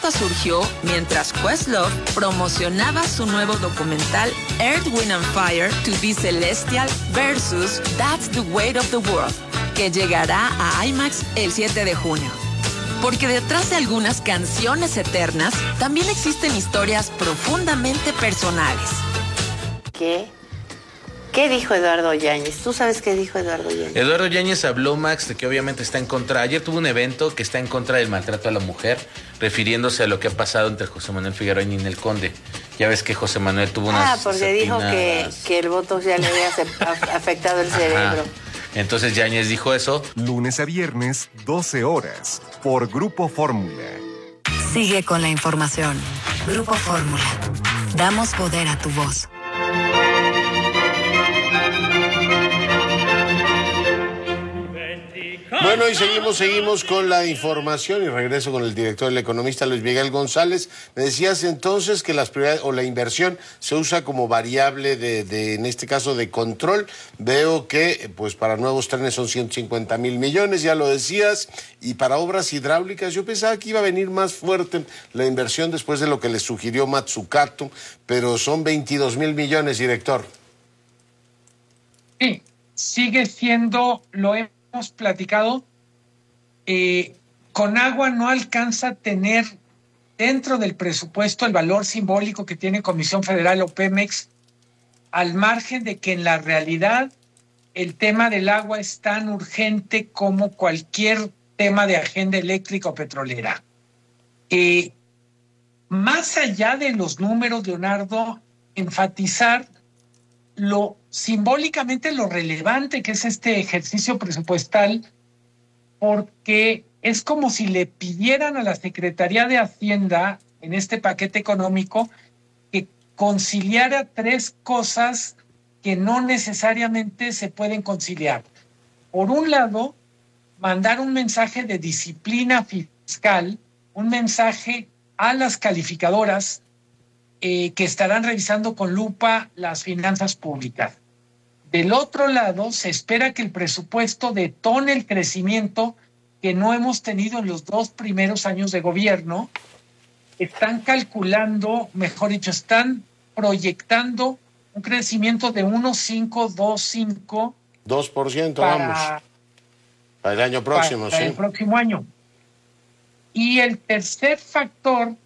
esta surgió mientras Questlove promocionaba su nuevo documental Earth, Wind and Fire to be Celestial versus That's the Weight of the World, que llegará a IMAX el 7 de junio. Porque detrás de algunas canciones eternas, también existen historias profundamente personales. ¿Qué dijo Eduardo Yáñez? ¿Tú sabes qué dijo Eduardo Yáñez? Eduardo Yáñez habló, Max, de que obviamente está en contra. Ayer tuvo un evento que está en contra del maltrato a la mujer, refiriéndose a lo que ha pasado entre José Manuel Figueroa y Ninel Conde. Ya ves que José Manuel tuvo unas porque dijo que el voto ya le había afectado el cerebro. Entonces Yáñez dijo eso. Lunes a viernes, 12 horas, por Grupo Fórmula. Sigue con la información. Grupo Fórmula. Damos poder a tu voz. Bueno, y seguimos con la información y regreso con el director, el economista Luis Miguel González. Me decías entonces que las prioridades o la inversión se usa como variable de en este caso de control. Veo que pues para nuevos trenes son 150 mil millones, ya lo decías, y para obras hidráulicas yo pensaba que iba a venir más fuerte la inversión después de lo que le sugirió Mazzucato, pero son 22 mil millones, director. Sí, sigue siendo, lo hemos platicado, Conagua no alcanza a tener dentro del presupuesto el valor simbólico que tiene Comisión Federal o Pemex, al margen de que en la realidad el tema del agua es tan urgente como cualquier tema de agenda eléctrica o petrolera. Más allá de los números, Leonardo, enfatizar simbólicamente lo relevante que es este ejercicio presupuestal, porque es como si le pidieran a la Secretaría de Hacienda en este paquete económico que conciliara tres cosas que no necesariamente se pueden conciliar. Por un lado, mandar un mensaje de disciplina fiscal, un mensaje a las calificadoras que estarán revisando con lupa las finanzas públicas. Del otro lado, se espera que el presupuesto detone el crecimiento que no hemos tenido en los 2 primeros años de gobierno. Están calculando, mejor dicho, están proyectando un crecimiento de 1,525. 2%, vamos. Para el año próximo, para sí. el próximo año. Y el tercer factor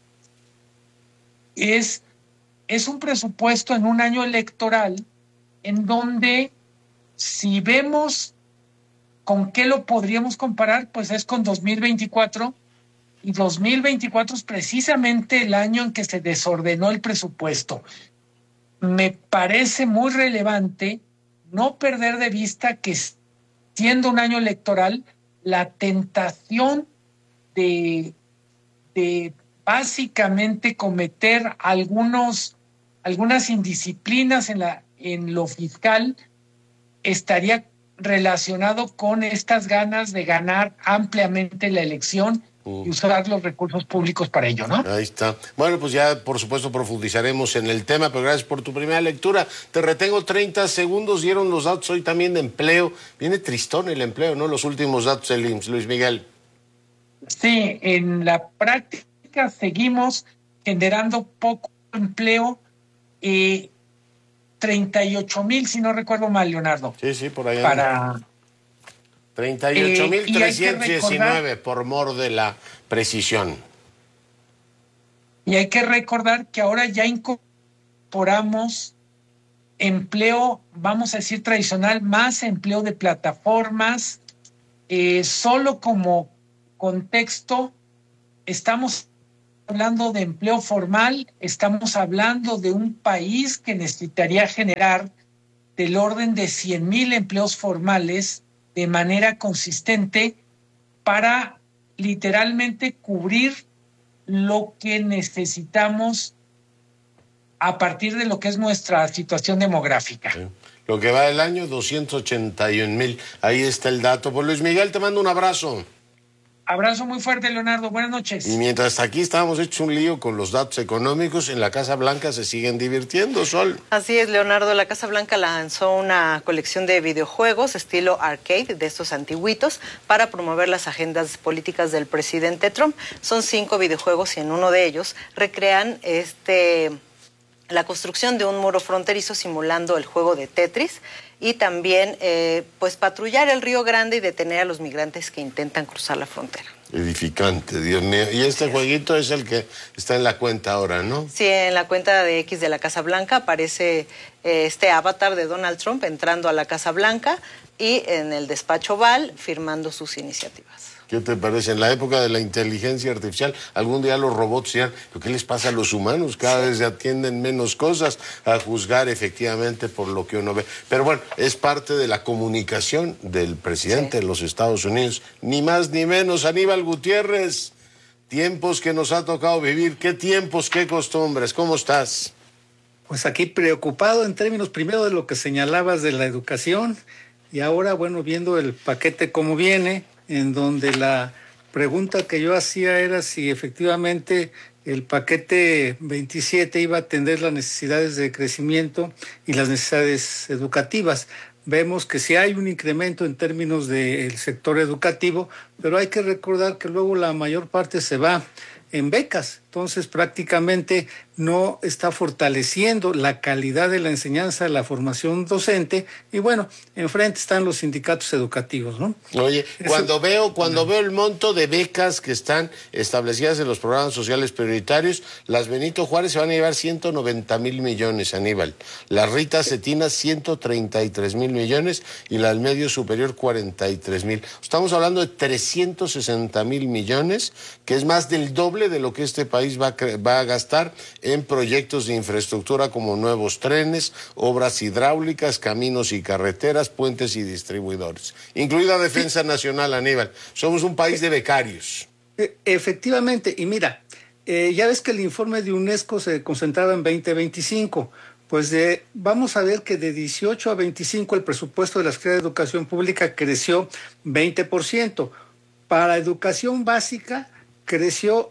es un presupuesto en un año electoral en donde, si vemos con qué lo podríamos comparar, pues es con 2024, y 2024 es precisamente el año en que se desordenó el presupuesto. Me parece muy relevante no perder de vista que, siendo un año electoral, la tentación de básicamente cometer algunas indisciplinas en lo fiscal estaría relacionado con estas ganas de ganar ampliamente la elección y usar los recursos públicos para ello, ¿no? Ahí está. Bueno, pues ya por supuesto profundizaremos en el tema, pero gracias por tu primera lectura. Te retengo 30 segundos. Dieron los datos hoy también de empleo. Viene tristón el empleo, ¿no? Los últimos datos del IMSS, Luis Miguel. Sí, en la práctica seguimos generando poco empleo, 38,000, si no recuerdo mal, Leonardo. Sí, por ahí. Para 38,319 por mor de la precisión. Y hay que recordar que ahora ya incorporamos empleo, vamos a decir tradicional, más empleo de plataformas. Solo como contexto, estamos hablando de empleo formal, estamos hablando de un país que necesitaría generar del orden de 100,000 empleos formales de manera consistente para literalmente cubrir lo que necesitamos a partir de lo que es nuestra situación demográfica. Sí. Lo que va del año, 281,000. Ahí está el dato. Pues Luis Miguel, te mando un abrazo. Abrazo muy fuerte, Leonardo. Buenas noches. Y mientras aquí estábamos hechos un lío con los datos económicos, en la Casa Blanca se siguen divirtiendo, Sol. Así es, Leonardo. La Casa Blanca lanzó una colección de videojuegos estilo arcade, de estos antiguitos, para promover las agendas políticas del presidente Trump. Son 5 videojuegos y en uno de ellos recrean la construcción de un muro fronterizo simulando el juego de Tetris y también pues patrullar el Río Grande y detener a los migrantes que intentan cruzar la frontera. Edificante, Dios mío. Y este jueguito es el que está en la cuenta ahora, ¿no? Sí, en la cuenta de X de la Casa Blanca aparece este avatar de Donald Trump entrando a la Casa Blanca y en el despacho Oval firmando sus iniciativas. ¿Qué te parece? En la época de la inteligencia artificial, algún día los robots dirán, ¿qué les pasa a los humanos? Cada vez se atienden menos cosas a juzgar efectivamente por lo que uno ve. Pero bueno, es parte de la comunicación del presidente de los Estados Unidos. Ni más ni menos, Aníbal Gutiérrez. Tiempos que nos ha tocado vivir. ¿Qué tiempos, qué costumbres? ¿Cómo estás? Pues aquí preocupado en términos primero de lo que señalabas de la educación y ahora, bueno, viendo el paquete como viene, en donde la pregunta que yo hacía era si efectivamente el paquete 27 iba a atender las necesidades de crecimiento y las necesidades educativas. Vemos que sí hay un incremento en términos del sector educativo, pero hay que recordar que luego la mayor parte se va en becas. Entonces prácticamente no está fortaleciendo la calidad de la enseñanza, la formación docente y bueno, enfrente están los sindicatos educativos, ¿no? Oye, cuando veo el monto de becas que están establecidas en los programas sociales prioritarios, las Benito Juárez se van a llevar 190,000 millones, Aníbal. Las Rita Cetina 133,000 millones y la del medio superior 43,000. Estamos hablando de 360,000 millones, que es más del doble de lo que este país va a gastar en proyectos de infraestructura como nuevos trenes, obras hidráulicas, caminos y carreteras, puentes y distribuidores. Incluida Defensa Nacional, Aníbal. Somos un país de becarios. Efectivamente, y mira, ya ves que el informe de UNESCO se concentraba en 2025. Pues vamos a ver que de 18 a 25 el presupuesto de la Secretaría de Educación Pública creció 20%. Para educación básica creció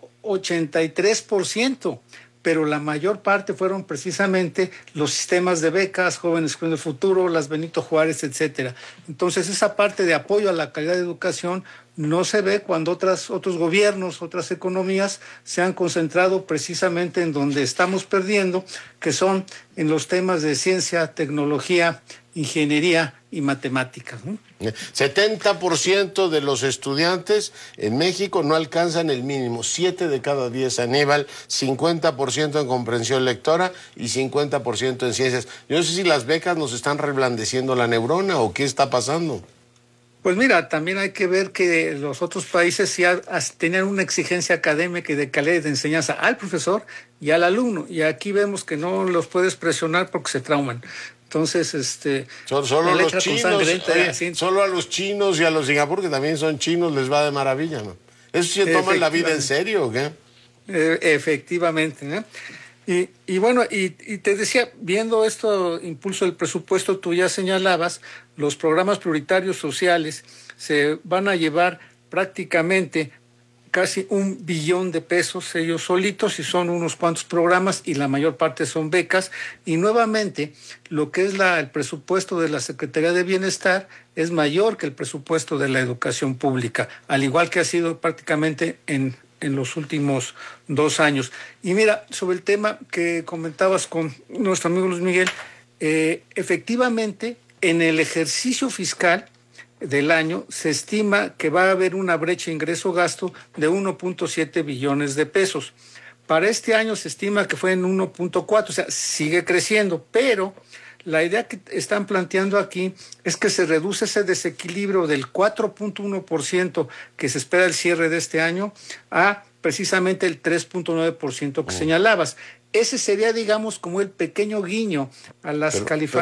83%, pero la mayor parte fueron precisamente los sistemas de becas, Jóvenes con el Futuro, las Benito Juárez, etcétera. Entonces, esa parte de apoyo a la calidad de educación no se ve cuando otros gobiernos, otras economías se han concentrado precisamente en donde estamos perdiendo, que son en los temas de ciencia, tecnología, ingeniería y matemáticas, ¿no? 70% de los estudiantes en México no alcanzan el mínimo, 7 de cada 10, Aníbal, 50% en comprensión lectora y 50% en ciencias. Yo no sé si las becas nos están reblandeciendo la neurona o qué está pasando. Pues mira, también hay que ver que los otros países sí tenían una exigencia académica y de calidad de enseñanza al profesor y al alumno, y aquí vemos que no los puedes presionar porque se trauman. Entonces, solo los chinos, solo a los chinos y a los Singapur, que también son chinos, les va de maravilla, ¿no? ¿Eso sí toman la vida en serio o qué? Efectivamente, ¿no? Y bueno, y te decía, viendo esto, impulso del presupuesto, tú ya señalabas, los programas prioritarios sociales se van a llevar prácticamente casi 1 billón de pesos ellos solitos, y son unos cuantos programas y la mayor parte son becas, y nuevamente lo que es el presupuesto de la Secretaría de Bienestar es mayor que el presupuesto de la educación pública, al igual que ha sido prácticamente en los últimos 2 años. Y mira, sobre el tema que comentabas con nuestro amigo Luis Miguel, efectivamente en el ejercicio fiscal del año se estima que va a haber una brecha ingreso-gasto de 1.7 billones de pesos. Para este año se estima que fue en 1.4, o sea, sigue creciendo, pero la idea que están planteando aquí es que se reduce ese desequilibrio del 4.1% que se espera el cierre de este año a precisamente el 3.9% que señalabas. Ese sería, digamos, como el pequeño guiño a las calificaciones.